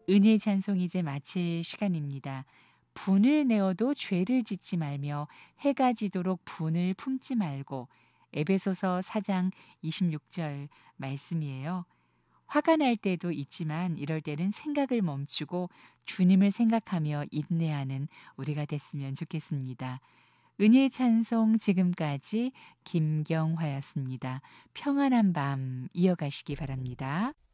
은혜의 찬송 이제 마칠 시간입니다. 분을 내어도 죄를 짓지 말며 해가 지도록 분을 품지 말고 에베소서 4장 26절 말씀이에요. 화가 날 때도 있지만 이럴 때는 생각을 멈추고 주님을 생각하며 인내하는 우리가 됐으면 좋겠습니다. 은혜의 찬송 지금까지 김경화였습니다. 평안한 밤 이어가시기 바랍니다.